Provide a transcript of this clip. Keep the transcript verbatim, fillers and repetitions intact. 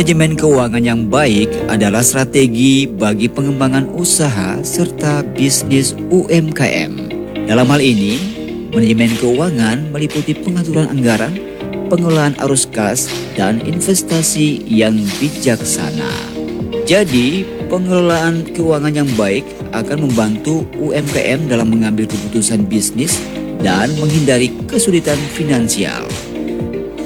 Manajemen keuangan yang baik adalah strategi bagi pengembangan usaha serta bisnis U M K M. Dalam hal ini, manajemen keuangan meliputi pengaturan anggaran, pengelolaan arus kas, dan investasi yang bijaksana. Jadi, pengelolaan keuangan yang baik akan membantu U M K M dalam mengambil keputusan bisnis dan menghindari kesulitan finansial.